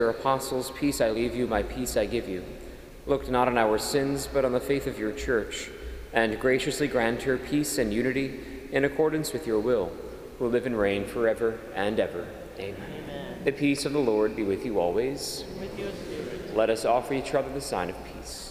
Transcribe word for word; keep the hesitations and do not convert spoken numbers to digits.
Your apostles, peace I leave you, my peace I give you. Look not on our sins, but on the faith of your church, and graciously grant her peace and unity in accordance with your will, who live and reign forever and ever. Amen. Amen. The peace of the Lord be with you always. With your spirit. Let us offer each other the sign of peace.